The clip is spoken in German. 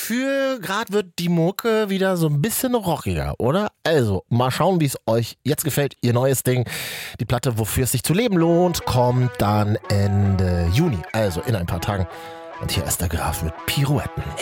Gefühl, gerade wird die Mucke wieder so ein bisschen rockiger, oder? Also, mal schauen, wie es euch jetzt gefällt. Ihr neues Ding, die Platte, wofür es sich zu leben lohnt, kommt dann Ende Juni, also in ein paar Tagen. Und hier ist der Graf mit Pirouetten.